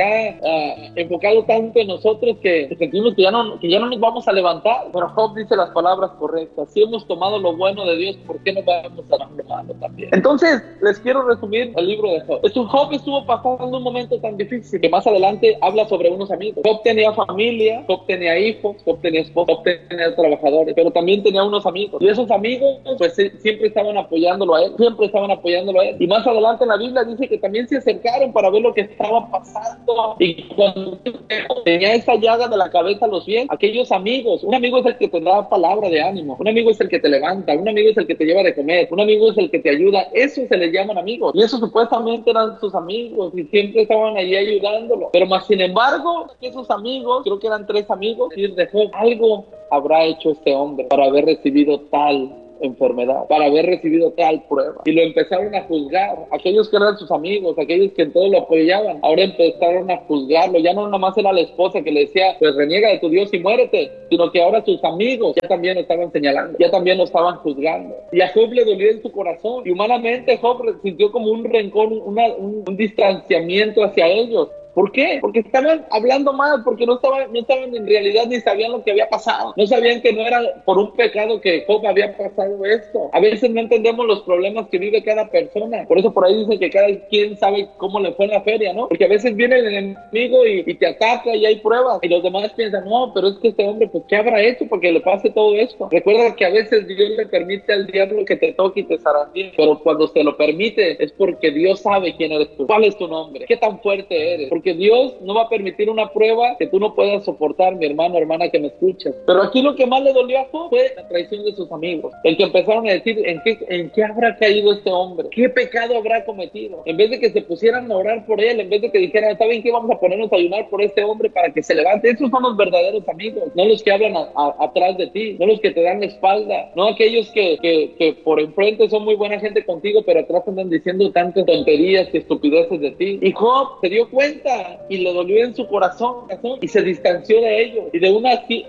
ha enfocado tanto en nosotros que sentimos que ya no nos vamos a levantar. Pero Job dice las palabras correctas: si hemos tomado lo bueno de Dios, ¿por qué no vamos a dar lo malo también? Entonces, les quiero resumir el libro de Job. Job estuvo pasando un momento tan difícil que más adelante habla sobre unos amigos. Job tenía familia, Job tenía hijos, Job tenía esposa, Job tenía trabajadores, pero también tenía unos amigos. Y esos amigos, pues siempre estaban apoyándolo a él, Y más adelante en la Biblia dice que también se acercaron para ver lo que estaba pasando. Y cuando tenía esa llaga de la cabeza a los pies, aquellos amigos, un amigo es el que te da palabra de ánimo, un amigo es el que te levanta, un amigo es el que te lleva de comer, un amigo es el que te ayuda, eso se les llaman amigos. Y esos supuestamente eran sus amigos y siempre estaban ahí ayudándolo. Pero más sin embargo, esos amigos, creo que eran 3 amigos, y dejó algo habrá hecho este hombre para haber recibido tal enfermedad, para haber recibido tal prueba. Y lo empezaron a juzgar. Aquellos que eran sus amigos, aquellos que en todo lo apoyaban, ahora empezaron a juzgarlo. Ya no nada más era la esposa que le decía, pues reniega de tu Dios y muérete, sino que ahora sus amigos ya también lo estaban señalando, ya también lo estaban juzgando. Y a Job le dolió en su corazón, y humanamente Job sintió como un rencor, un distanciamiento hacia ellos. ¿Por qué? Porque estaban hablando mal, porque no estaban en realidad ni sabían lo que había pasado. No sabían que no era por un pecado que Job había pasado esto. A veces no entendemos los problemas que vive cada persona. Por eso por ahí dicen que cada quien sabe cómo le fue en la feria, ¿no? Porque a veces viene el enemigo y te ataca y hay pruebas. Y los demás piensan, no, pero es que este hombre, pues, ¿qué habrá hecho para que le pase todo esto? Recuerda que a veces Dios le permite al diablo que te toque y te zarandee. Pero cuando se lo permite es porque Dios sabe quién eres tú. ¿Cuál es tu nombre? ¿Qué tan fuerte eres? Porque Dios no va a permitir una prueba que tú no puedas soportar, mi hermano, hermana que me escuchas. Pero aquí lo que más le dolió a Job fue la traición de sus amigos. El que empezaron a decir, ¿en qué habrá caído este hombre? ¿Qué pecado habrá cometido? En vez de que se pusieran a orar por él, en vez de que dijeran, ¿saben qué? Vamos a ponernos a ayunar por este hombre para que se levante. Esos son los verdaderos amigos, no los que hablan atrás de ti, no los que te dan la espalda, no aquellos que por enfrente son muy buena gente contigo, pero atrás andan diciendo tantas tonterías y estupideces de ti. Y Job se dio cuenta y le dolió en su corazón y se distanció de ellos, y de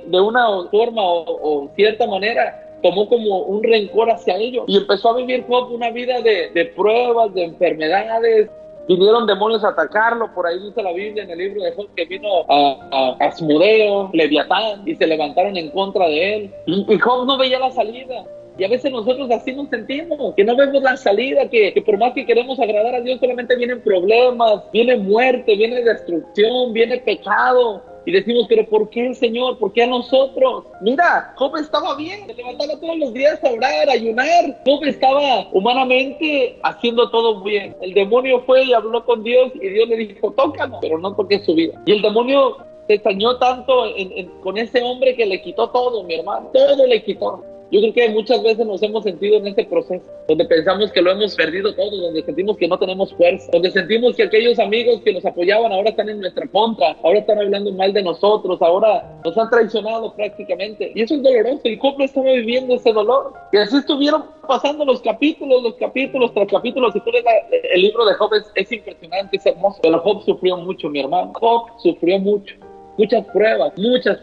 una forma o cierta manera tomó como un rencor hacia ellos, y empezó a vivir Job una vida de pruebas, de enfermedades. Vinieron demonios a atacarlo. Por ahí dice la Biblia en el libro de Job que vino a Asmodeo, Leviatán, y se levantaron en contra de él, y Job no veía la salida. Y a veces nosotros así nos sentimos, que no vemos la salida, que por más que queremos agradar a Dios, solamente vienen problemas, viene muerte, viene destrucción, viene pecado. Y decimos, pero ¿por qué, Señor? ¿Por qué a nosotros? Mira, Job estaba bien, se levantaba todos los días a orar, a ayunar. Job estaba humanamente haciendo todo bien. El demonio fue y habló con Dios, y Dios le dijo, tócalo, pero no toques su vida. Y el demonio se extrañó tanto con ese hombre que le quitó todo, mi hermano. Todo le quitó. Yo creo que muchas veces nos hemos sentido en este proceso, donde pensamos que lo hemos perdido todo, donde sentimos que no tenemos fuerza, donde sentimos que aquellos amigos que nos apoyaban ahora están en nuestra contra, ahora están hablando mal de nosotros, ahora nos han traicionado prácticamente. Y eso es doloroso, y Job estaba viviendo ese dolor. Y así estuvieron pasando los capítulos tras capítulos. Si tú lees el libro de Job, es impresionante, es hermoso. Pero Job sufrió mucho, mi hermano. Job sufrió mucho. Muchas pruebas.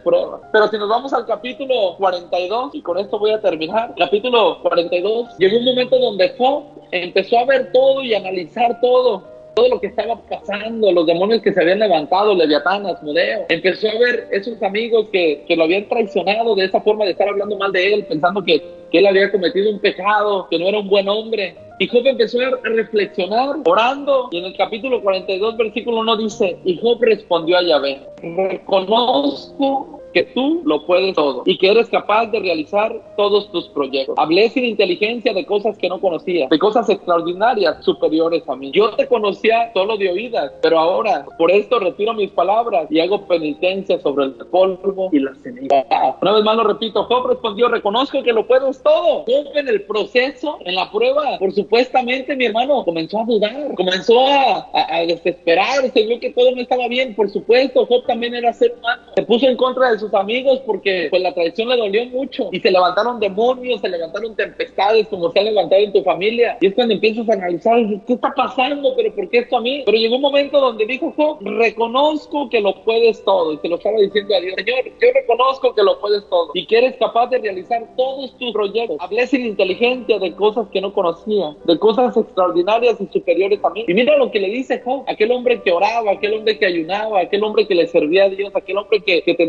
Pero si nos vamos al capítulo 42, y con esto voy a terminar, capítulo 42, llegó un momento donde Job empezó a ver todo y analizar todo lo que estaba pasando, los demonios que se habían levantado, Leviatán, Asmodeo. Empezó a ver esos amigos que lo habían traicionado de esa forma de estar hablando mal de él, pensando que él había cometido un pecado, que no era un buen hombre. Y Job empezó a reflexionar, orando, y en el capítulo 42, versículo 1 dice, y Job respondió a Yahvé, reconozco que tú lo puedes todo y que eres capaz de realizar todos tus proyectos. Hablé sin inteligencia de cosas que no conocía, de cosas extraordinarias superiores a mí. Yo te conocía solo de oídas, pero ahora por esto retiro mis palabras y hago penitencia sobre el polvo y la ceniza. Una vez más lo repito, Job respondió, reconozco que lo puedes todo. Job en el proceso, en la prueba, por supuestamente, mi hermano, comenzó a dudar, comenzó a desesperarse, vio que todo no estaba bien. Por supuesto, Job también era ser humano, se puso en contra de sus amigos porque pues la traición le dolió mucho, y se levantaron demonios, se levantaron tempestades como se han levantado en tu familia, y es cuando empiezas a analizar, ¿qué está pasando? ¿Pero por qué esto a mí? Pero llegó un momento donde dijo Job, reconozco que lo puedes todo, y se lo estaba diciendo a Dios, Señor, yo reconozco que lo puedes todo y que eres capaz de realizar todos tus proyectos. Hablé sin inteligencia de cosas que no conocía, de cosas extraordinarias y superiores a mí. Y mira lo que le dice Job, aquel hombre que oraba, aquel hombre que ayunaba, aquel hombre que le servía a Dios, aquel hombre que tenía el temor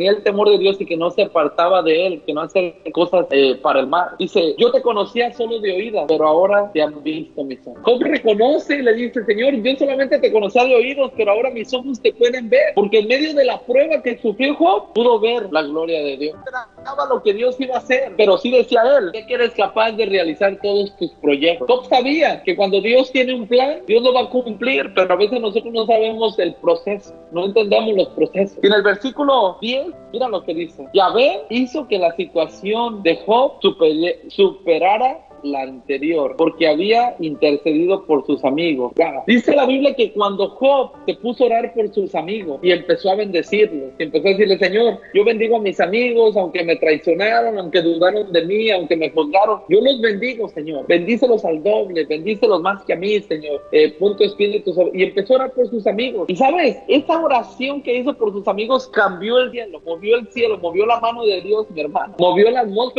temor de Dios y que no se apartaba de él, que no hacía cosas para el mal. Dice, yo te conocía solo de oídas, pero ahora te han visto mis ojos. Job reconoce y le dice, Señor, yo solamente te conocía de oídos, pero ahora mis ojos te pueden ver, porque en medio de la prueba que sufrió Job, pudo ver la gloria de Dios. Esperaba lo que Dios iba a hacer, pero sí decía él, que eres capaz de realizar todos tus proyectos. Job sabía que cuando Dios tiene un plan, Dios lo va a cumplir, pero a veces nosotros no sabemos el proceso, no entendemos los procesos. Y en el versículo 10, mira lo que dice, Yahvé hizo que la situación de Job superara la anterior, porque había intercedido por sus amigos. Wow. Dice la Biblia que cuando Job se puso a orar por sus amigos y empezó a bendecirlos, y empezó a decirle, Señor, yo bendigo a mis amigos, aunque me traicionaron, aunque dudaron de mí, aunque me juzgaron, yo los bendigo, Señor, bendícelos al doble, bendícelos más que a mí, Señor, pon tu espíritu sobre... Y empezó a orar por sus amigos, y sabes, esa oración que hizo por sus amigos cambió el cielo, movió la mano de Dios, mi hermano, movió la atmósfera